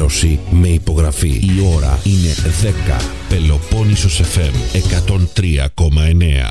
ενημέρωση με υπογραφή. Η ώρα είναι 10. Πελοπόννησος FM 103,9.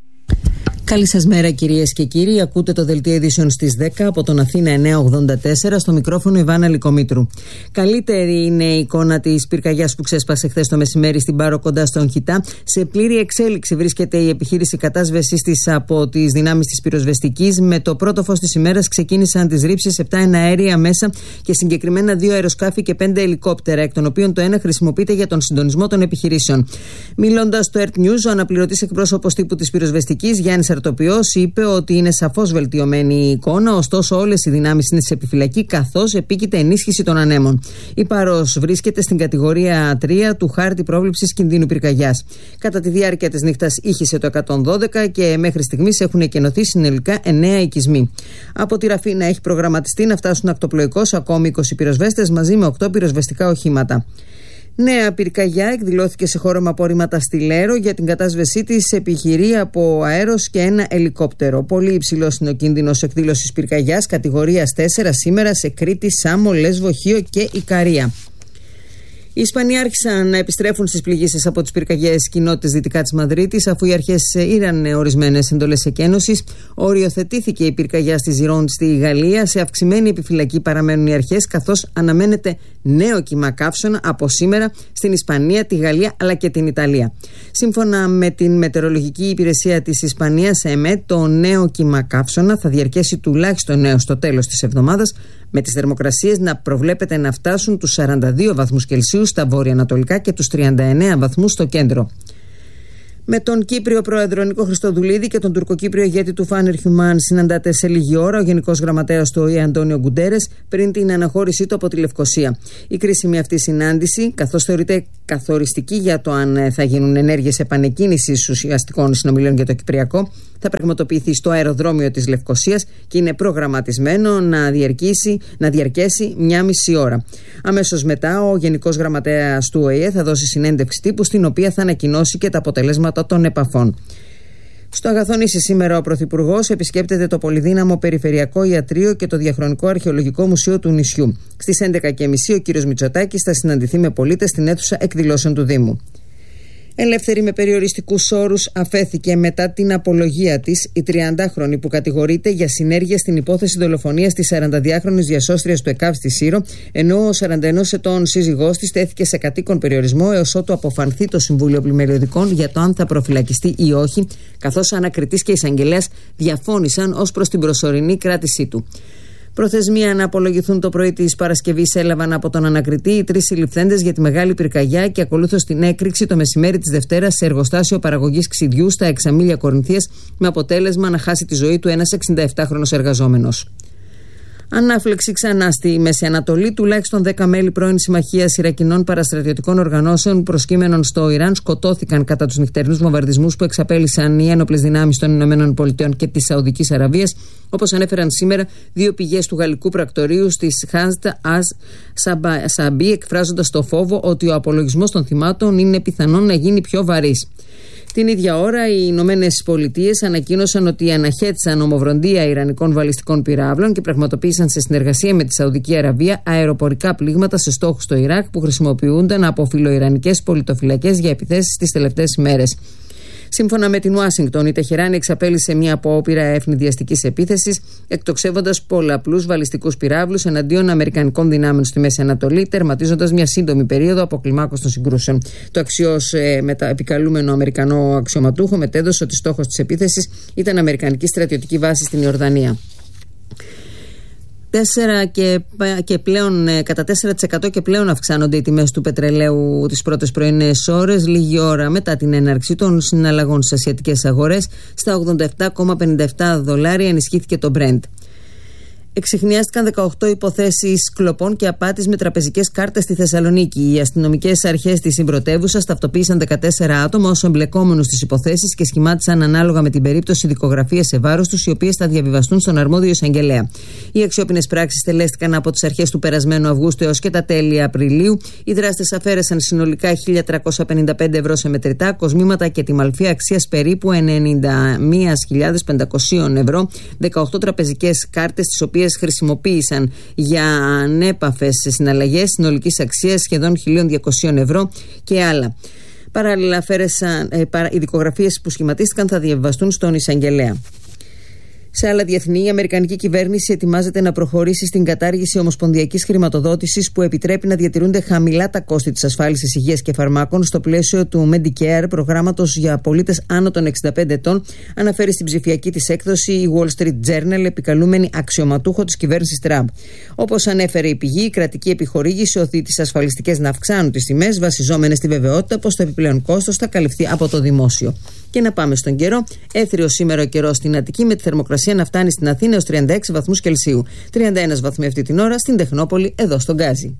Καλή σας μέρα κυρίες και κύριοι. Ακούτε το δελτίο ειδήσεων στις 10 από τον Αθήνα 984, στο μικρόφωνο Ιβάνα Λυκομήτρου. Καλύτερη είναι η εικόνα της πυρκαγιάς που ξέσπασε χθες το μεσημέρι στην Πάρο κοντά στον Χιτά. Σε πλήρη εξέλιξη βρίσκεται η επιχείρηση κατάσβεσης της από τις δυνάμεις της πυροσβεστικής. Με το πρώτο φως της ημέρας ξεκίνησαν τις ρήψεις 7 εναέρια μέσα και συγκεκριμένα 2 αεροσκάφη και 5 ελικόπτερα, εκ των οποίων το ένα χρησιμοποιείται για τον συντονισμό των επιχειρήσεων. Μιλώντας στο Earth News, ο αναπληρωτής εκπρόσωπος τύπου της πυροσβεστικής, Γιάννης Αρτοπιός, είπε ότι είναι σαφώς βελτιωμένη η εικόνα, ωστόσο όλες οι δυνάμεις είναι σε επιφυλακή, καθώς επίκειται ενίσχυση των ανέμων. Η Πάρος βρίσκεται στην κατηγορία 3 του χάρτη πρόβλεψης κινδύνου πυρκαγιάς. Κατά τη διάρκεια της νύχτας ήχησε το 112 και μέχρι στιγμής έχουν εκενωθεί συνολικά 9 οικισμοί. Από τη Ραφίνα έχει προγραμματιστεί να φτάσουν ακτοπλοϊκώς ακόμη 20 πυροσβέστες μαζί με 8 πυροσβεστικά οχήματα. Νέα πυρκαγιά εκδηλώθηκε σε χώρο με απορρίμματα στη Λέρο. Για την κατάσβεσή της επιχειρεί από αέρος και ένα ελικόπτερο. Πολύ υψηλός είναι ο κίνδυνος εκδήλωσης πυρκαγιάς κατηγορίας 4 σήμερα σε Κρήτη, Σάμο, Λέσβο, Χίο και Ικαρία. Οι Ισπανοί άρχισαν να επιστρέφουν στις πληγήσεις από τις πυρκαγιές κοινότητες δυτικά της Μαδρίτης, αφού οι αρχές ήραν ορισμένες εντολές εκένωσης. Οριοθετήθηκε η πυρκαγιά στη Ζιρόντ στη Γαλλία. Σε αυξημένη επιφυλακή παραμένουν οι αρχές, καθώς αναμένεται νέο κύμα καύσωνα από σήμερα στην Ισπανία, τη Γαλλία αλλά και την Ιταλία. Σύμφωνα με την μετεωρολογική υπηρεσία της Ισπανίας, ΕΜΕΤ, το νέο κύμα καύσωνα θα διαρκέσει τουλάχιστον έως το τέλος της εβδομάδας, με τις θερμοκρασίες να προβλέπεται να φτάσουν τους 42 βαθμούς Κελσίου στα βόρεια-ανατολικά και τους 39 βαθμούς στο κέντρο. Με τον Κύπριο πρόεδρο Νίκο Χριστοδουλίδη και τον Τουρκοκύπριο ηγέτη του Φάνερ Χιουμάν συναντάται σε λίγη ώρα ο Γενικός Γραμματέας του ΟΗΕ Αντώνιο Γκουντέρες πριν την αναχώρησή του από τη Λευκοσία. Η κρίσιμη αυτή συνάντηση, καθώς θεωρείται καθοριστική για το αν θα γίνουν ενέργειες επανεκκίνησης ουσιαστικών συνομιλίων για το Κυπριακό, θα πραγματοποιηθεί στο αεροδρόμιο της Λευκοσίας και είναι προγραμματισμένο να διαρκέσει 1,5 ώρα. Αμέσως μετά, ο Γενικός Γραμματέας του ΟΗΕ θα δώσει συνέντευξη τύπου, στην οποία θα ανακοινώσει και τα αποτελέσματα των επαφών. Στο Αγαθονήσι σήμερα ο Πρωθυπουργός επισκέπτεται το πολυδύναμο Περιφερειακό Ιατρείο και το Διαχρονικό Αρχαιολογικό Μουσείο του νησιού. Στις 11:30 ο κ. Μητσοτάκης θα συναντηθεί με πολίτες στην αίθουσα εκδηλώσεων του Δήμου. Ελεύθερη με περιοριστικούς όρους αφέθηκε μετά την απολογία της η 30χρονη που κατηγορείται για συνέργεια στην υπόθεση δολοφονίας της 42χρονης διασώστριας του ΕΚΑΒ στη Σύρο, ενώ ο 41 ετών σύζυγός της τέθηκε σε κατοίκον περιορισμό έως ότου αποφανθεί το Συμβούλιο Πλημμυριωδικών για το αν θα προφυλακιστεί ή όχι, καθώς ο ανακριτής και η εισαγγελέας διαφώνησαν ως προς την προσωρινή κράτησή του. Προθεσμία να απολογηθούν το πρωί της Παρασκευής έλαβαν από τον ανακριτή οι 3 συλληφθέντες για τη μεγάλη πυρκαγιά και ακολούθως την έκρηξη το μεσημέρι της Δευτέρας σε εργοστάσιο παραγωγής ξυδιού στα Εξαμήλια Κορινθίας, με αποτέλεσμα να χάσει τη ζωή του ένας 67χρονος εργαζόμενος. Ανάφλεξη ξανά στη Μέση Ανατολή. Τουλάχιστον 10 μέλη πρώην Συμμαχίας Ιρακινών Παραστρατιωτικών Οργανώσεων προσκύμενων στο Ιράν σκοτώθηκαν κατά τους νυχτερινούς βομβαρδισμούς που εξαπέλυσαν οι ένοπλες δυνάμεις των ΗΠΑ και της Σαουδικής Αραβίας, όπως ανέφεραν σήμερα 2 πηγές του γαλλικού πρακτορείου στις Χάζτ Αζ Σαμπί, εκφράζοντας το φόβο ότι ο απολογισμός των θυμάτων είναι πιθανόν να γίνει πιο βαρύς. Την ίδια ώρα, οι Ηνωμένες Πολιτείες ανακοίνωσαν ότι αναχέτησαν ομοβροντία ιρανικών βαλιστικών πυράβλων και πραγματοποίησαν σε συνεργασία με τη Σαουδική Αραβία αεροπορικά πλήγματα σε στόχους στο Ιράκ που χρησιμοποιούνταν από φιλοϊρανικές πολιτοφυλακές για επιθέσεις τις τελευταίες ημέρες. Σύμφωνα με την Ουάσιγκτον, η Τεχεράνη εξαπέλυσε μια απόπειρα ευνηδιαστικής επίθεσης, εκτοξεύοντας πολλαπλούς βαλιστικούς πυράβλους εναντίον αμερικανικών δυνάμεων στη Μέση Ανατολή, τερματίζοντας μια σύντομη περίοδο αποκλιμάκωσης των συγκρούσεων. Το αξιώς επικαλούμενο Αμερικανό αξιωματούχο μετέδωσε ότι στόχος της επίθεσης ήταν αμερικανική στρατιωτική βάση στην Ιορδανία. Κατά 4% και πλέον αυξάνονται οι τιμές του πετρελαίου τις πρώτες πρωινές ώρες, λίγη ώρα μετά την έναρξη των συναλλαγών στις ασιατικές αγορές. Στα $87,57 ενισχύθηκε το Brent. Εξιχνιάστηκαν 18 υποθέσεις κλοπών και απάτης με τραπεζικές κάρτες στη Θεσσαλονίκη. Οι αστυνομικές αρχές της συμπρωτεύουσας ταυτοποίησαν 14 άτομα ως εμπλεκόμενους στις υποθέσεις και σχημάτισαν ανάλογα με την περίπτωση δικογραφίες σε βάρος τους, οι οποίες θα διαβιβαστούν στον αρμόδιο εισαγγελέα. Οι αξιόπινες πράξεις τελέστηκαν από τις αρχές του περασμένου Αυγούστου έως και τα τέλη Απριλίου. Οι δράστες αφαίρεσαν συνολικά 1.355 ευρώ σε μετρητά, κοσμήματα και τιμαλφή αξίας περίπου 91.500 ευρώ, 18 τραπεζικές κάρτες, τις οποίες εταιρείες χρησιμοποίησαν για ανέπαφες συναλλαγές συνολικής αξίας σχεδόν 1.200 ευρώ και άλλα. Παράλληλα, οι δικογραφίες που σχηματίστηκαν θα διαβαστούν στον εισαγγελέα. Σε άλλα διεθνή, η Αμερικανική κυβέρνηση ετοιμάζεται να προχωρήσει στην κατάργηση ομοσπονδιακής χρηματοδότησης που επιτρέπει να διατηρούνται χαμηλά τα κόστη της ασφάλισης υγείας και φαρμάκων στο πλαίσιο του Medicare, προγράμματος για πολίτες άνω των 65 ετών, αναφέρει στην ψηφιακή της έκδοση η Wall Street Journal, επικαλούμενη αξιωματούχο της κυβέρνησης Τραμπ. Όπως ανέφερε η πηγή, η κρατική επιχορήγηση οθεί τις ασφαλιστικές να αυξάνουν τις τιμές, βασιζόμενες στη βεβαιότητα πως το επιπλέον κόστος θα καλυφθεί από το δημόσιο. Και να πάμε στον καιρό. Έθριος σήμερα ο καιρός στην Αττική, με τη θερμοκρασία να φτάνει στην Αθήνα έως 36 βαθμούς Κελσίου. 31 βαθμοί αυτή την ώρα στην Τεχνόπολη, εδώ στον Γκάζι.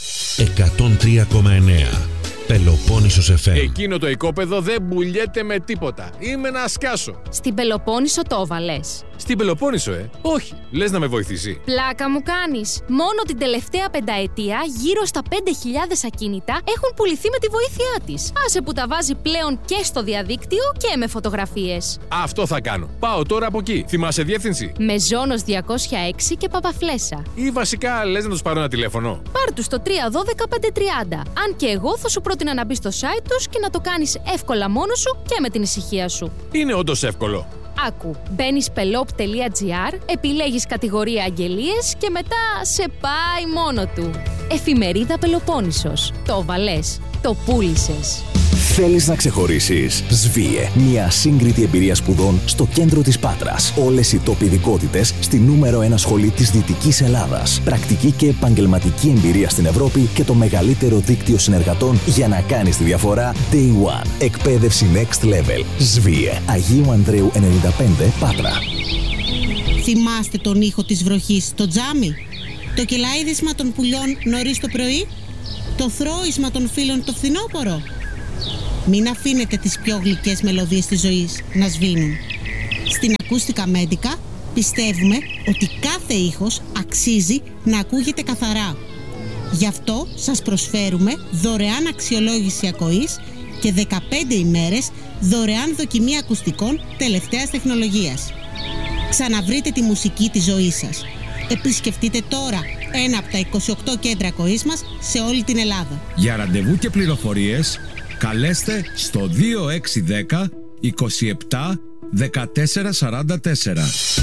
103,9 Πελοπόννησος FM. Εκείνο το οικόπεδο δεν πουλιέται με τίποτα. Είμαι να σκάσω. Στην Πελοπόννησο το έβαλες? Στην Πελοπόννησο, όχι. Λες να με βοηθήσει? Πλάκα μου κάνεις. Μόνο την τελευταία πενταετία γύρω στα 5.000 ακίνητα έχουν πουληθεί με τη βοήθειά της. Άσε που τα βάζει πλέον και στο διαδίκτυο και με φωτογραφίες. Αυτό θα κάνω. Πάω τώρα από εκεί. Θυμάσαι διεύθυνση? Μεζόνος 206 και Παπαφλέσσα. Ή βασικά λες να τους πάρω ένα τηλέφωνο? Πάρ' τους στο 312-530. Αν και εγώ θα σου πρότεινα να μπεις στο site τους και να το κάνεις εύκολα μόνος σου και με την ησυχία σου. Είναι όντως εύκολο. Άκου, μπαίνεις pelop.gr, επιλέγεις κατηγορία αγγελίες και μετά σε πάει μόνο του. Εφημερίδα Πελοπόννησος. Το βαλές, το πούλησες. Θέλεις να ξεχωρίσεις? ΣΒΙΕ. Μια σύγκριτη εμπειρία σπουδών στο κέντρο της Πάτρας. Όλες οι top ειδικότητες στη νούμερο 1 σχολή της Δυτικής Ελλάδας. Πρακτική και επαγγελματική εμπειρία στην Ευρώπη και το μεγαλύτερο δίκτυο συνεργατών για να κάνεις τη διαφορά Day One. Εκπαίδευση Next Level. ΣΒΙΕ. Αγίου Ανδρέου 95, Πάτρα. Θυμάστε τον ήχο της βροχής στο τζάμι? Το κελαίδισμα των πουλιών νωρίς το πρωί? Το θρώισμα των φίλων το φθινόπωρο? Μην αφήνετε τις πιο γλυκές μελωδίες της ζωής να σβήνουν. Στην Ακούστικα Μέντικα πιστεύουμε ότι κάθε ήχος αξίζει να ακούγεται καθαρά. Γι' αυτό σας προσφέρουμε δωρεάν αξιολόγηση ακοής και 15 ημέρες δωρεάν δοκιμή ακουστικών τελευταίας τεχνολογίας. Ξαναβρείτε τη μουσική της ζωής σας. Επισκεφτείτε τώρα ένα από τα 28 κέντρα ακοής μας σε όλη την Ελλάδα. Για ραντεβού και πληροφορίες καλέστε στο 2610 27 1444.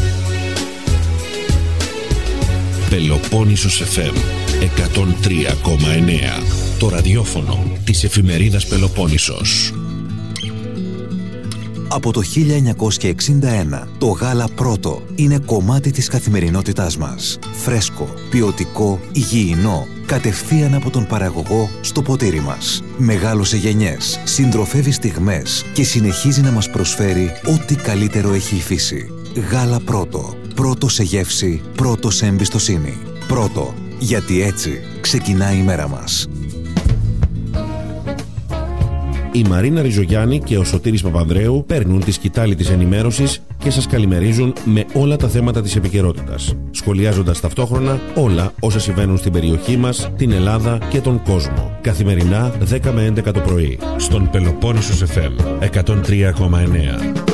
Πελοπόννησος FM 103,9. Το ραδιόφωνο της εφημερίδας Πελοπόννησος. Από το 1961, το γάλα Πρώτο είναι κομμάτι της καθημερινότητάς μας. Φρέσκο, ποιοτικό, υγιεινό, κατευθείαν από τον παραγωγό στο ποτήρι μας. Μεγάλωσε γενιές, συντροφεύει στιγμές και συνεχίζει να μας προσφέρει ό,τι καλύτερο έχει η φύση. Γάλα Πρώτο. Πρώτο σε γεύση, πρώτο σε εμπιστοσύνη. Πρώτο, γιατί έτσι ξεκινάει η μέρα μας. Η Μαρίνα Ριζογιάννη και ο Σωτήρης Παπανδρέου παίρνουν τη σκητάλη της ενημέρωσης και σας καλημερίζουν με όλα τα θέματα της επικαιρότητας, σχολιάζοντας ταυτόχρονα όλα όσα συμβαίνουν στην περιοχή μας, την Ελλάδα και τον κόσμο. Καθημερινά 10 με 11 το πρωί, στον Πελοπόννησος FM 103,9.